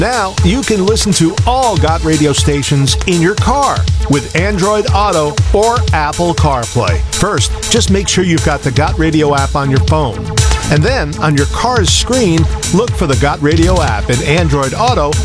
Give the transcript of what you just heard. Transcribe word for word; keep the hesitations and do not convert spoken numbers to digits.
Now, you can listen to all Got Radio stations in your car with Android Auto or Apple CarPlay. First, just make sure you've got the Got Radio app on your phone. And then, on your car's screen, look for the Got Radio app in Android Auto